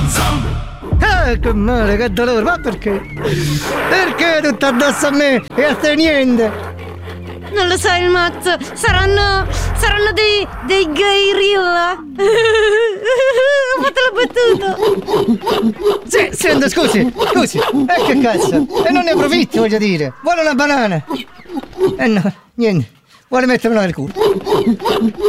Che male, che dolore, ma perché? Perché tutto addosso a me e a te niente? Non lo sai, il Matt, saranno dei gairilla. Ho fatto la battuta. Sì, sento, scusi, che cazzo? E non ne approfitti, voglio dire. Vuole una banana? No, niente, vuole mettermela nel culo.